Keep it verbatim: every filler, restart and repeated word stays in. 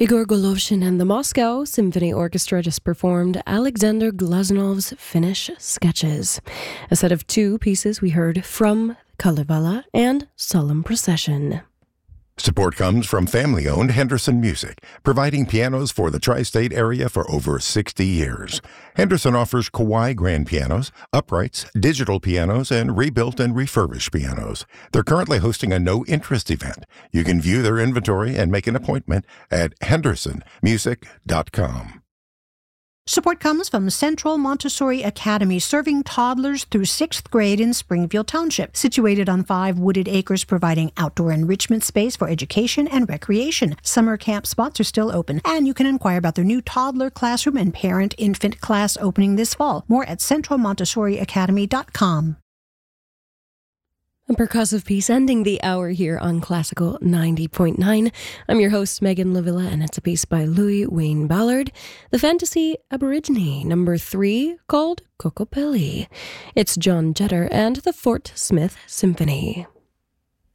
Igor Golovshin and the Moscow Symphony Orchestra just performed Alexander Glazunov's Finnish Sketches, a set of two pieces we heard from Kalevala and Solemn Procession. Support comes from family-owned Henderson Music, providing pianos for the tri-state area for over sixty years. Henderson offers Kawai grand pianos, uprights, digital pianos, and rebuilt and refurbished pianos. They're currently hosting a no-interest event. You can view their inventory and make an appointment at henderson music dot com. Support comes from Central Montessori Academy, serving toddlers through sixth grade in Springfield Township, situated on five wooded acres, providing outdoor enrichment space for education and recreation. Summer camp spots are still open, and you can inquire about their new toddler classroom and parent-infant class opening this fall. More at central montessori academy dot com. A percussive piece ending the hour here on Classical ninety point nine. I'm your host, Megan Lavilla, and it's a piece by Louis Wayne Ballard, the Fantasy Aborigine, number three, called Kokopelli. It's John Jetter and the Fort Smith Symphony.